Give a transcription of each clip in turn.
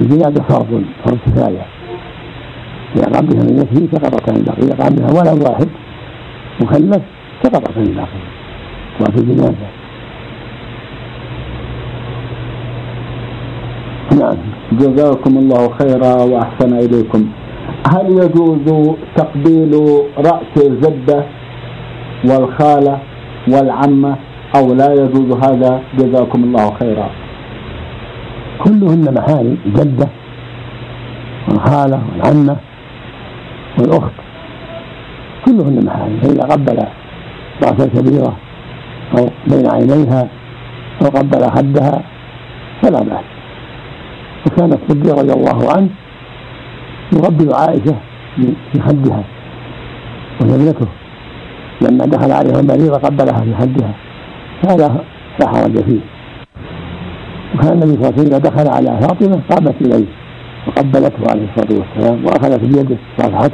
الزيادة فرض كفاية، إذا قام بها من نفسه سقطت عن الباقي، إذا قام بها ولد واحد مكلف سقطت عن الباقي وفي الجنازة. نعم. جزاكم الله خيرا وأحسن إليكم. هل يجوز تقبيل رأس الجدة والخالة والعمة أو لا يجوز هذا؟ جزاكم الله خيرا. كلهن محارم، الجدة والخالة والعمة والأخت كلهن محارم، فإذا قبل رأس الكبيرة أو بين عينيها أو قبل خدها فلا بأس. وكان الصديق رضي الله عنه يقبل عائشة في خدها وهي ابنته، لما دخل عليها المريضة قبلها في خدها، هذا لا حرج فيه. وكان النبي صلى الله عليه وسلم دخل على فاطمة قامت إليه وقبلته عليه الصلاة والسلام وأخذت بيده صافحته،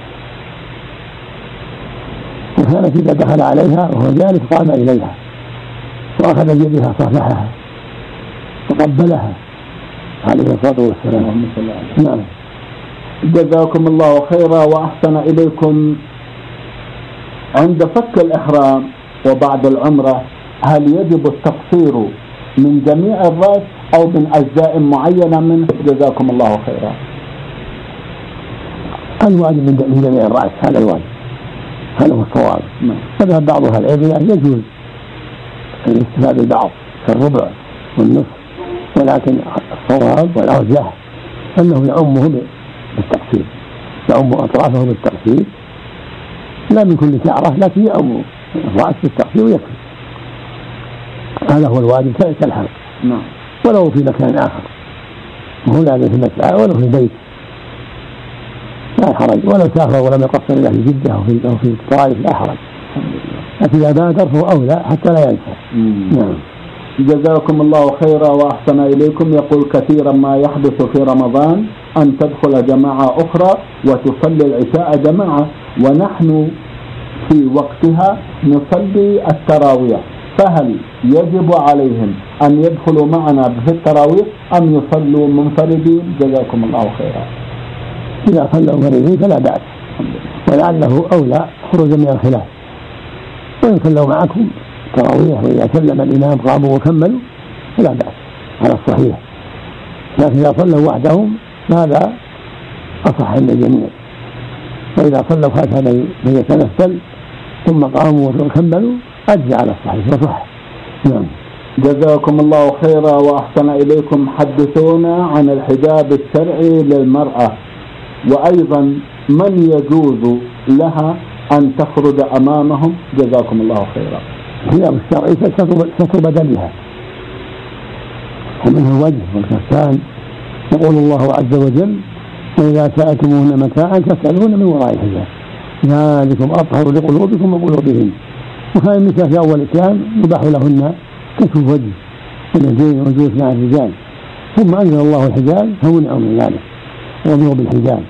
وكانت إذا دخل عليها وهو جالس قام إليها وأخذ بيدها صافحها وقبلها عليه الصلاة والسلام. نعم. جزاكم الله خيرا وأحسن إليكم. عند فك الإحرام وبعد العمرة هل يجب التقصير من جميع الرأس أو من أجزاء معينة منه؟ جزاكم الله خيرا. الواجب من جميع الرأس، هذا الواجب، هذا هو الصواب. فذهب بعض أهل العلم يجوز الاستفادة بالبعض كالربع والنصف، ولكن الصواب والأرجح أنه يعمه بالتقصير، يعم أطرافه بالتقصير لا من كل شعرة، لكن يعم الرأس بالتقصير ويكفي. هذا هو الواجب كالحلق. نعم. ولو في مكان آخر، وهو لا في المسعى ولو في البيت لا حرج، ولو سافر ولم يقصر إلا في جدة أو في الطائف لا حرج، لكن إذا بادر فهو أولى حتى لا ينسى. نعم. جزاكم الله خيرا وأحسن إليكم. يقول كثيرا ما يحدث في رمضان أن تدخل جماعة أخرى وتصلي العشاء جماعة ونحن في وقتها نصلي التراويح، فهل يجب عليهم أن يدخلوا معنا في التراويح أم يصلوا منفردين؟ جزاكم الله خيرا. إذا صلوا منفردين فلا بأس، ولعله أولى خروجا من الخلاف، وإن صلوا معكم تراويح وإذا سلم الإمام قاموا وكملوا فلا بأس على الصحيح، لكن إذا صلوا وحدهم فهذا أصح عند الجميع، وإذا صلوا خلف من يتنفل ثم قاموا وكملوا أجزى على الصحيح وصح. نعم. جزاكم الله خيرا وأحسن إليكم. حدثونا عن الحجاب الشرعي للمرأة، وأيضا من يجوز لها أن تخرج أمامهم؟ جزاكم الله خيرا. الحجاب الشرعي ستر بدنها ومنه الوجه والكفان، يقول الله عز وجل: وإذا سألتموهن متاعا فاسألوهن من وراء الحجاب ذلكم أطهر لقلوبكم وقلوبهن. وكان النساء في أول الإسلام يباح لهن كشف الوجه واليدين والجلوس مع الرجال، ثم أنزل الله الحجاب فمنعوا من ذلك وأمروا بالحجاب.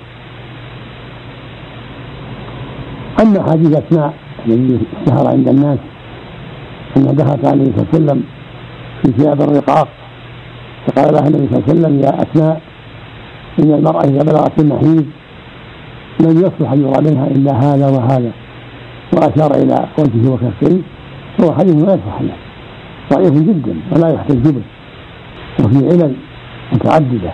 أما حديث أسماء الذي اشتهر عند الناس أن دخلت عليه صلى الله عليه وسلم في ثياب الرقاق، فقال لها النبي صلى الله عليه وسلم: يا أسماء، إن المرأة إذا بلغت المحيض لم يصلح أن يرى منها إلا هذا وهذا، وأشار إلى وجهه وكفيه، هو حديث ما يصح له، ضعيف جدا ولا يحتج به، وفي علل متعددة.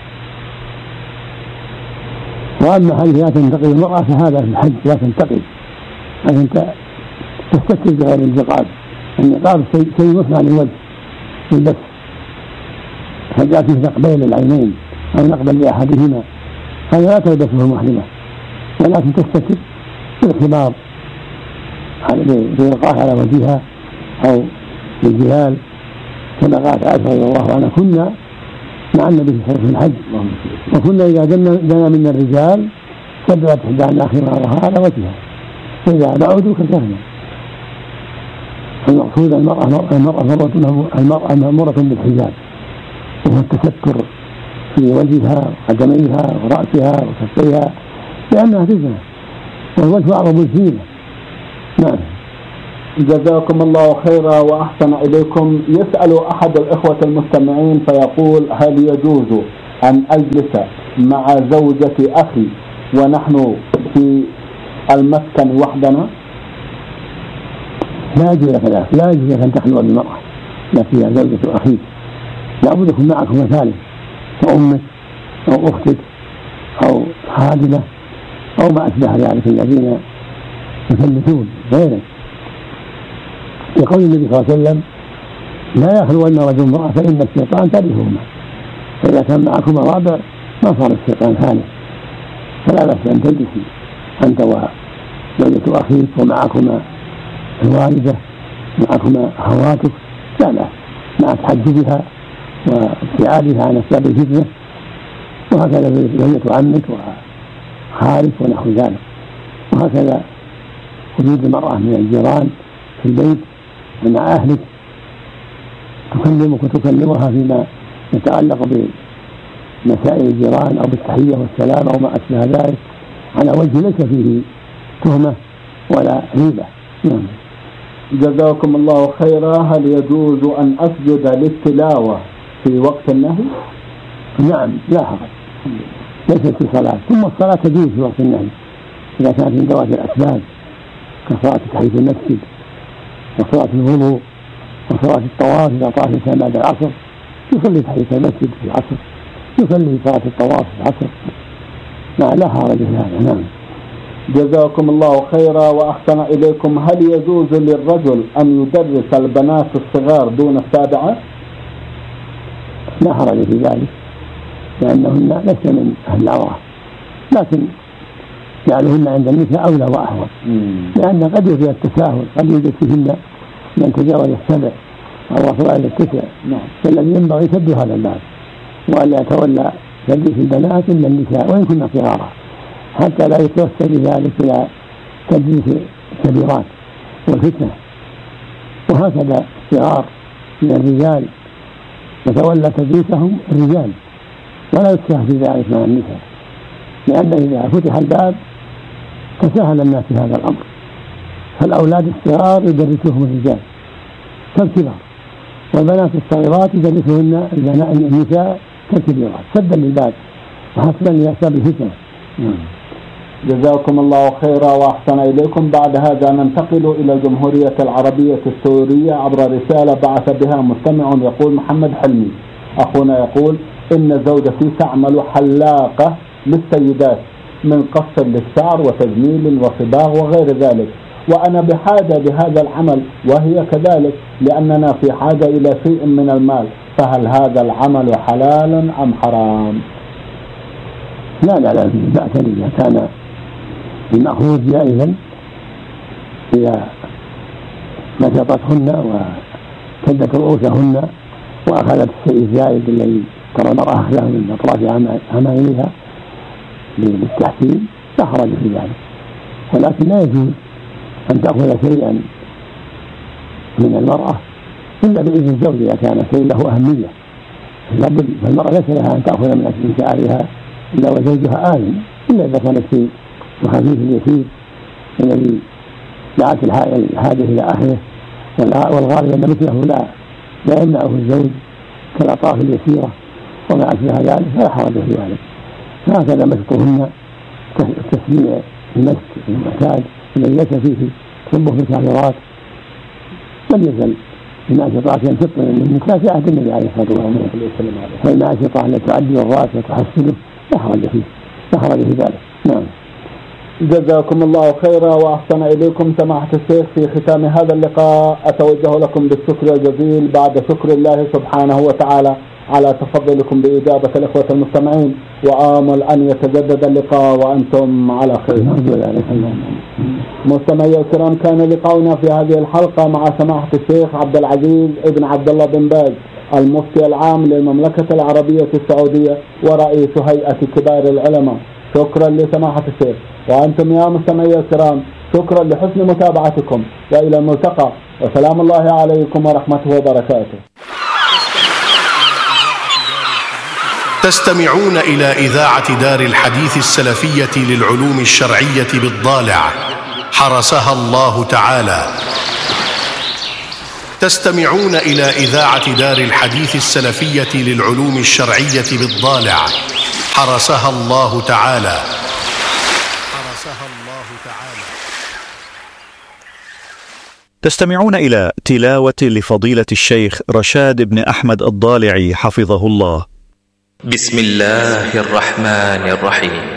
وأما حديث لا تنتقل المرأة فهذا في الحج لا تنتقل، أنت تستكل بغير النقاب. النقاب شيء يصنع للوجه والبس، فجاء فيه نقبين العينين أو نقبل لأحدهما، هذا لا تلبسه المحرمة، ولكن تستكل بالخمار بإلقاء على وجهها أو بالجلال، كما قالت عائشة رضي الله عنها: كنا مع النبي صلى الله عليه وسلم في الحج، وكنا إذا دنا منا الرجال سدلت إحدانا خمارها على وجهها، فإذا بعدوا كشفنا. المقصود المرأة مأمورة بالحجاب، وهو التستر في وجهها وقدميها ورأسها وكفيها لأنها فتنة، والوجه أعظم الزينة. نعم. جزاكم الله خيرا وأحسن إليكم. يسأل أحد الإخوة المستمعين فيقول: هل يجوز أن أجلس مع زوجة أخي ونحن في المسكن وحدنا؟ لا يجوز لك لا يجوز لك أن تخلو بالمرأة لا فيها زوجة أخيك، لابد يكون معكم ثالث كأمك أو أختك أو خادمة أو ما أشبه ذلك الذين يثلثون غيرك. يقول النبي صلى الله عليه وسلم: لا يخلو أن رجل امرأة فإن الشيطان ترثهما. فإذا كان معكما رابع ما صار الشيطان ثالث، فلا بأس أن تجلسي أنت وزوجة أخيك ومعكما الوالدة معكما أخواتك، لا بأس، مع تحجبها وابتعادها عن أسباب الفتنة، وهكذا زوجة عمك وخالك ونحو ذلك. وهكذا وجود المرأة من الجيران في البيت ومع أهلك تكلمك وتكلمها فيما يتعلق بمسائل الجيران أو بالتحية والسلام أو ما أشبه ذلك على وجه ليس فيه تهمة ولا ريبة. جزاكم الله خيرا. هل يجوز أن أسجد للتلاوة في وقت النهي؟ نعم، لا حرج، ليست في صلاة. ثم الصلاة تجوز في وقت النهي إذا كانت من ذوات الأسباب كصلاة تحية المسجد وصلاة الوضوء وصلاة الطواف إذا طاف الإنسان بعد العصر يصلي تحية المسجد في العصر، يصلي صلاة الطواف في العصر، لا حرج في هذا. نعم. جزاكم الله خيرا وأحسن إليكم. هل يجوز للرجل أن يدرس البنات الصغار دون السابعة؟ لا حرج في ذلك، لأنهن ليس من أهل العورة، لكن جعلهن عند النساء أولى وأحوط، لأن قد يوجد التساهل، قد يوجد فيهن من تجاوز السبع أو وصل إلى التسع، فالذي ينبغي سد هذا الباب وألا يتولى تدريس البنات إلا النساء وإن كنا صغارا، حتى لا يتوسل بذلك إلى تدريس الكبيرات والفتنة. وهكذا الصغار من الرجال يتولى تدريسهم الرجال ولا يتساهل في ذلك مع النساء، لأن إذا فتح الباب تساهل الناس في هذا الأمر، فالأولاد الصغار يدرسوهم الرجال كالكبار، والبنات الصغيرات يدرسهن النساء كالكبيرات، سدا للباب وحسبا لأسباب الفتنة. جزاكم الله خيرا وأحسن إليكم. بعد هذا ننتقل إلى الجمهورية العربية السورية عبر رسالة بعث بها مستمع يقول: محمد حلمي أخونا يقول: إن زوجتي تعمل حلاقة للسيدات من قص للشعر وتجميل وصباغ وغير ذلك، وأنا بحاجة بهذا العمل وهي كذلك، لأننا في حاجة إلى شيء من المال، فهل هذا العمل حلال أم حرام؟ لا بأس إذا كان المأخوذ جائزا، إذا نشطتهن وكدت رؤوسهن وأخذت الشيء الزائد الذي ترى المرأة أخذه من أطراف عمائلها بالتحسين لا حرج في ذلك، ولكن لا يجوز أن تأخذ شيئا من المرأة إلا بإذن الزوج إذا كان شيء له أهمية، فالمرأة ليس لها أن تأخذ من شعرها إلا وزوجها آمن، إلا إذا كان الشيء خفيف اليسير الذي دعت الحاجة إلى أخذه، والغالب أن مثله لا يمنعه الزوج كالأطراف اليسيرة وما أشبه ذلك، فلا حرج في ذلك. هكذا مسكهن تسميع المسك المعتاد الذي ليس فيه تصبه في الكافرات، لم يزل الناشطات ينشطن من النساء في عهد النبي عليه الصلاة والسلام، فالناشطة التي تعدي الرأس وتحسنه لا حرج في ذلك. نعم. جزاكم الله خيرا وأحسن إليكم. سماحة الشيخ، في ختام هذا اللقاء أتوجه لكم بالشكر الجزيل بعد شكر الله سبحانه وتعالى على تفضلكم بإجابة الإخوة المستمعين، وآمل أن يتجدد اللقاء وأنتم على خير. مستمعي الكرام، كان لقاؤنا في هذه الحلقة مع سماحة الشيخ عبد العزيز ابن عبد الله بن باز، المفتي العام للمملكة العربية السعودية ورئيس هيئة كبار العلماء. شكرا لسماحة الشيخ، وأنتم يا مستمعي الكرام شكرا لحسن متابعتكم، وإلى الملتقى، وسلام الله عليكم ورحمته وبركاته. تستمعون إلى إذاعة دار الحديث السلفية للعلوم الشرعية بالضالع، حرسها الله تعالى. تستمعون إلى إذاعة دار الحديث السلفية للعلوم الشرعية بالضالع، حرسها الله تعالى. تستمعون إلى تلاوة لفضيلة الشيخ رشاد بن أحمد الضالعي حفظه الله. بسم الله الرحمن الرحيم.